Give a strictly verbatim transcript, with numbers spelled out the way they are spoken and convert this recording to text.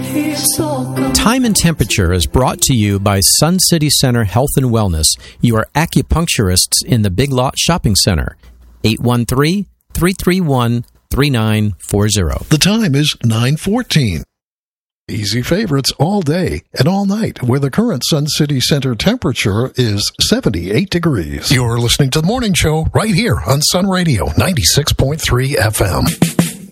Time and Temperature is brought to you by Sun City Center Health and Wellness, your acupuncturists in the Big Lot Shopping Center. eight one three, three three one, three nine four zero. The time is nine fourteen. Easy favorites all day and all night, where the current Sun City Center temperature is seventy-eight degrees. You're listening to The Morning Show right here on Sun Radio ninety-six point three F M.